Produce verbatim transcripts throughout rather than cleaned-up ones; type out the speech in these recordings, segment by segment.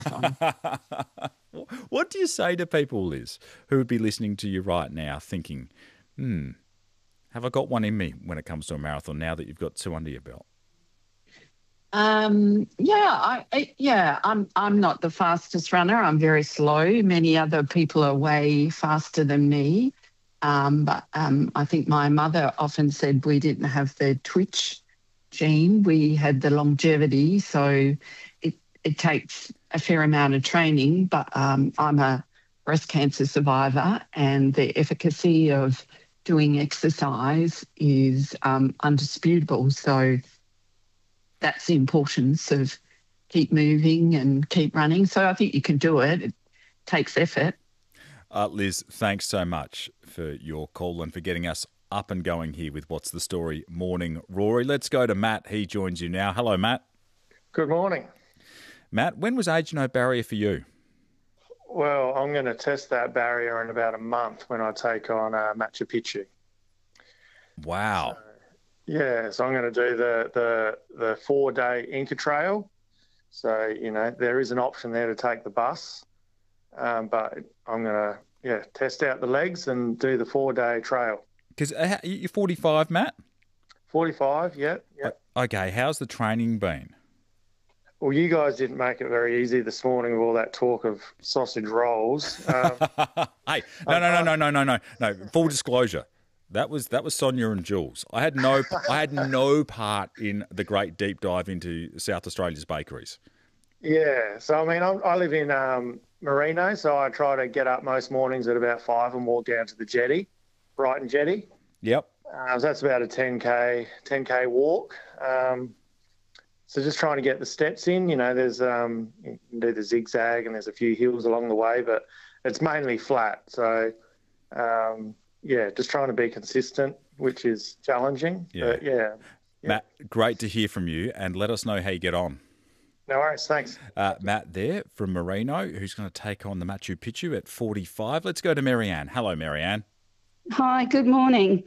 So. What do you say to people, Liz, who would be listening to you right now thinking, hmm, have I got one in me when it comes to a marathon now that you've got two under your belt? Um, yeah, I, I yeah, I'm I'm not the fastest runner. I'm very slow. Many other people are way faster than me. Um, but um, I think my mother often said we didn't have the twitch gene. We had the longevity. So it it takes a fair amount of training. But um, I'm a breast cancer survivor, and the efficacy of doing exercise is um, undisputable. So that's the importance of keep moving and keep running. So I think you can do it. It takes effort. Uh, Liz, thanks so much for your call and for getting us up and going here with What's the Story Morning Rory. Let's go to Matt. He joins you now. Hello, Matt. Good morning. Matt, when was age no barrier for you? Well, I'm going to test that barrier in about a month when I take on uh, Machu Picchu. Wow. So, yeah, so I'm going to do the, the, the four-day Inca Trail. So, you know, there is an option there to take the bus, um, but I'm going to, yeah, test out the legs and do the four-day trail. Because uh, you're forty-five, Matt? forty-five, yeah, yeah. Okay, how's the training been? Well, you guys didn't make it very easy this morning with all that talk of sausage rolls. Um, hey, no, no, no, no, no, no, no, no. Full disclosure. That was that was Sonia and Jules. I had no I had no part in the great deep dive into South Australia's bakeries. Yeah, so I mean, I'm, I live in um, Merino, so I try to get up most mornings at about five and walk down to the jetty, Brighton Jetty. Yep. Uh, so that's about a ten k ten k walk. Um, so just trying to get the steps in. You know, there's um, you can do the zigzag and there's a few hills along the way, but it's mainly flat. So. Um, Yeah, just trying to be consistent, which is challenging. Yeah. But yeah, yeah. Matt, great to hear from you, and let us know how you get on. No worries, thanks. Uh, Matt there from Merino, who's going to take on the Machu Picchu at forty-five. Let's go to Marianne. Hello, Marianne. Hi, good morning.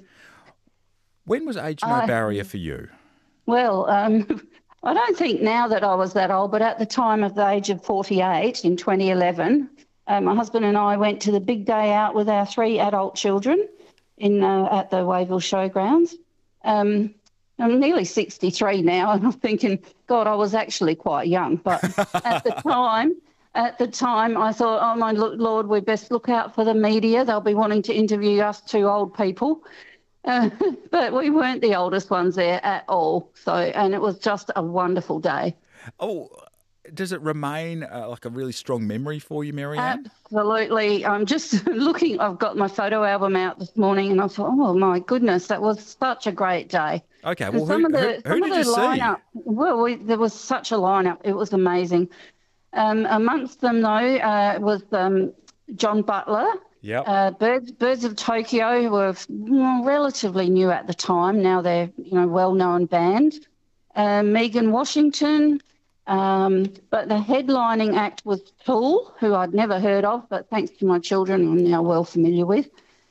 When was age no Uh, barrier for you? Well, um, I don't think now that I was that old, but at the time of the age of forty-eight in twenty eleven, uh, my husband and I went to the big day out with our three adult children in uh, at the Wayville Showgrounds. Um, I'm nearly sixty-three now, and I'm thinking, God, I was actually quite young. But at the time, at the time, I thought, oh my Lord, we best look out for the media. They'll be wanting to interview us two old people. Uh, but we weren't the oldest ones there at all. So, and it was just a wonderful day. Oh, does it remain uh, like a really strong memory for you, Marianne? Absolutely. I'm just looking, I've got my photo album out this morning and I thought, oh my goodness, that was such a great day. Okay, well, some who, of the, who, who some did of the you lineup, see? Well, we, there was such a lineup. It was amazing. Um, amongst them, though, uh, was um, John Butler. Yep. Uh, Birds, Birds of Tokyo, who were well, relatively new at the time. Now they're, you know, well-known band. Uh, Megan Washington. Um, but the headlining act was Tool, who I'd never heard of, but thanks to my children, I'm now well familiar with.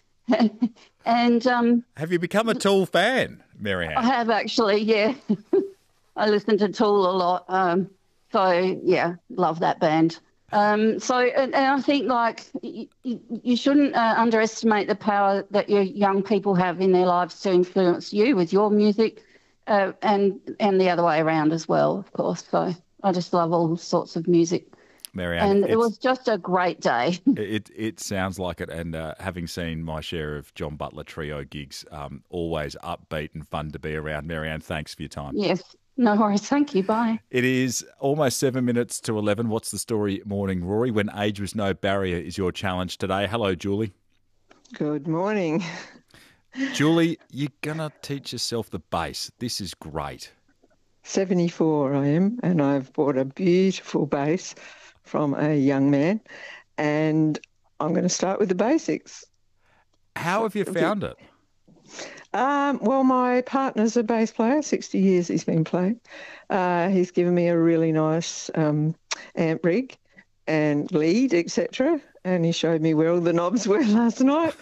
and um, Have you become a Tool fan, Marianne? I have actually, yeah. I listen to Tool a lot. Um, so, yeah, love that band. Um, so, and, and I think, like, you, you shouldn't uh, underestimate the power that your young people have in their lives to influence you with your music, uh, and and the other way around as well, of course. So I just love all sorts of music. Marianne, and it was just a great day. it it sounds like it, and uh, having seen my share of John Butler Trio gigs, um, always upbeat and fun to be around. Marianne, thanks for your time. Yes. No worries. Thank you. Bye. It is almost seven minutes to eleven. What's the story, morning, Rory? When age was no barrier is your challenge today. Hello, Julie. Good morning. Julie, you're going to teach yourself the bass. This is great. seventy-four I am, and I've bought a beautiful bass from a young man, and I'm going to start with the basics. How have you found it? Um, well, my partner's a bass player, sixty years he's been playing. Uh, he's given me a really nice um, amp rig and lead, et cetera, and he showed me where all the knobs were last night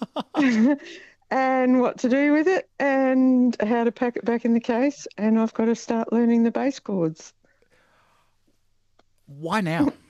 and what to do with it and how to pack it back in the case, and I've got to start learning the bass chords. Why now?